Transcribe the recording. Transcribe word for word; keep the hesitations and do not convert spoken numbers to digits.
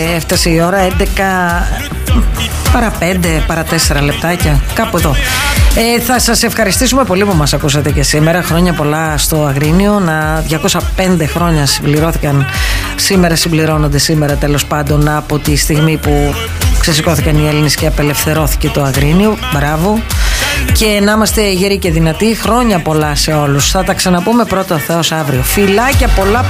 Έφτασε η ώρα έντεκα παρά πέντε, παρά τέσσερα λεπτάκια, κάπου εδώ. Ε, θα σας ευχαριστήσουμε πολύ που μας ακούσατε και σήμερα. Χρόνια πολλά στο Αγρίνιο. Να, διακόσια πέντε χρόνια συμπληρώθηκαν σήμερα, συμπληρώνονται σήμερα τέλος πάντων από τη στιγμή που ξεσηκώθηκαν οι Έλληνες και απελευθερώθηκε το Αγρίνιο. Μπράβο. Και να είμαστε γεροί και δυνατοί. Χρόνια πολλά σε όλους. Θα τα ξαναπούμε πρώτο Θεός αύριο. Φιλάκια πολλά.